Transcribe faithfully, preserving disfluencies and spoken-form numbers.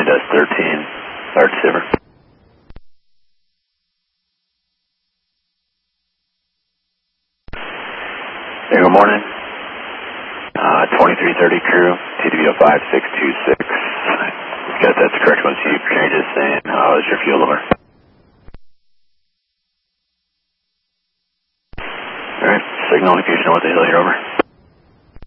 Charlie Dust thirteen, Art Silver. Hey, good morning. Uh, twenty-three thirty crew, T W O five six two six. Guess that's the correct one. So you changes saying, how is your fuel over? Alright, signal if you know what the hell you're over.